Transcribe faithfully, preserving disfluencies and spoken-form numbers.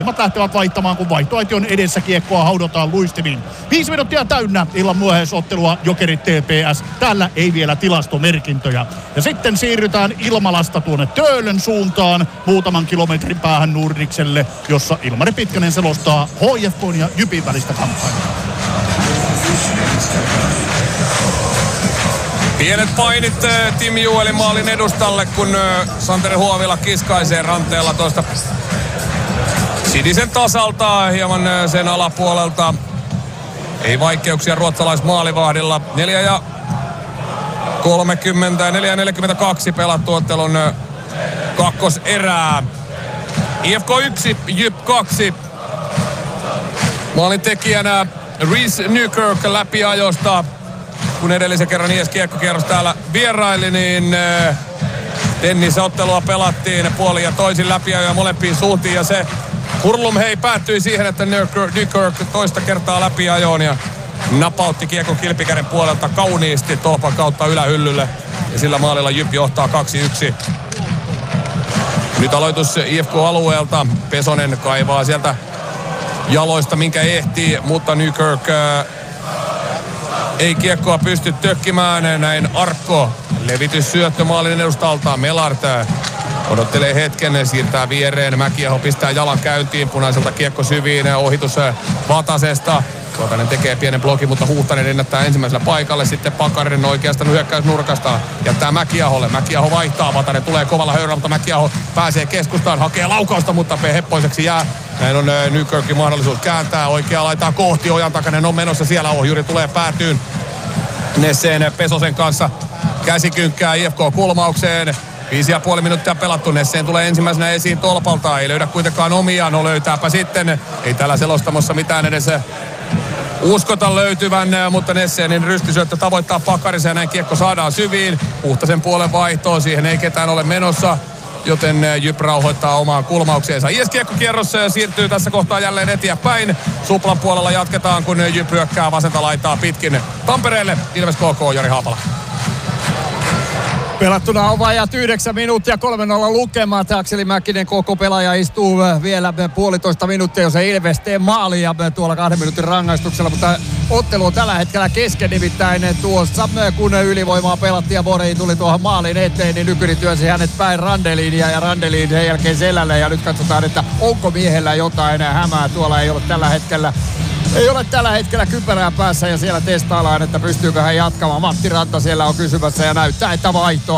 lähtevät vaihtamaan, kun vaihtoaition edessä kiekkoa haudotaan luistimin. Viisi minuuttia täynnä illan myöhäisottelua Jokerit T P S. Täällä ei vielä tilastomerkintöjä. Ja sitten siirrytään Ilmalasta tuonne Töölön suuntaan muutaman kilometrin päähän Nordikselle, jossa Ilmari Pitkänen selostaa H J K:n ja Jypin välistä kamppailua. Pienet painit Tim Juelin maalin edustalle, kun Santeri Huovila kiskaisee ranteella tuosta sinisen tasalta hieman sen alapuolelta. Ei vaikeuksia ruotsalaismaalivahdilla. neljä ja kolmekymmentä, neljä ja neljäkymmentäkaksi pelattu ottelun kakkoserää. I F K yksi, Jyp kaksi. Maalin tekijänä Reece Nykirk läpiajosta. Kun edellisen kerran I S kiekkokierros täällä vieraili, niin tennisottelua pelattiin puoli ja toisin läpiajoja molempiin suuntiin. Ja se hurlum hei päättyi siihen, että Nykirk toista kertaa läpiajoon ja napautti kiekon kilpikäden puolelta kauniisti tolpan kautta ylähyllylle. Ja sillä maalilla Jyp johtaa kaksi yksi. Nyt aloitus I F K-alueelta. Pesonen kaivaa sieltä jaloista, minkä ehtii, mutta Nykirk ei kiekkoa pysty tökkimään. Näin Arkko. Levityssyöttö maalin edustaltaan. Melart odottelee hetken, siirtää viereen. Mäkiaho pistää jalan käyntiin. Punaiselta kiekko syviin. Ohitus Vatasesta. Vatanen tekee pienen blokin, mutta Huhtanen ennättää ensimmäisellä paikalle. Sitten Pakarinen oikeasta hyökkäysnurkasta. Jättää Mäkiaholle. Mäkiaho vaihtaa. Vatanen tulee kovalla höyrällä, mutta Mäkiaho pääsee keskustaan. Hakee laukausta, mutta heppoiseksi jää. Näin on Nykirkin mahdollisuus kääntää. Oikea laitaa kohti. Ojan takainen on menossa siellä. Ohjuri tulee päätyyn. Nesseen Pesosen kanssa käsikynkkää I F K-kulmaukseen. Viisi ja puoli minuuttia pelattu. Nesseen tulee ensimmäisenä esiin tolpalta. Ei löydä kuitenkaan omia. No löytääpä sitten. Ei täällä selostamossa mitään edes uskota löytyvän, mutta Nesseenin rystysyöttö tavoittaa Pakarisen ja näin kiekko saadaan syviin. Puhtasen puolen vaihtoon. Siihen ei ketään ole menossa, joten Jyp rauhoittaa omaan kulmaukseensa. I S kiekkokierros siirtyy tässä kohtaa jälleen eteenpäin. Suplan puolella jatketaan, kun Jyp hyökkää vasenta laitaa pitkin Tampereelle. Ilves K K, Jari Haapala. Pelattuna on vajat yhdeksän minuuttia, kolme nolla lukemat. Akseli Mäkinen koko pelaaja istuu vielä puolitoista minuuttia, jos ei Ilves tee maalia tuolla kahden minuutin rangaistuksella. Mutta ottelu on tällä hetkellä kesken, nimittäin tuossa kun ylivoimaa pelattiin ja Borei tuli tuohon maalin eteen, niin Nykyri työnsi hänet päin Randeliin ja Randeliin sen jälkeen selälle. Ja nyt katsotaan, että onko miehellä jotain hämää. Tuolla ei ole tällä hetkellä Ei ole tällä hetkellä kypärää päässä ja siellä testaillaan, että pystyykö hän jatkamaan. Matti Ranta siellä on kysymässä ja näyttää, että vaihtoa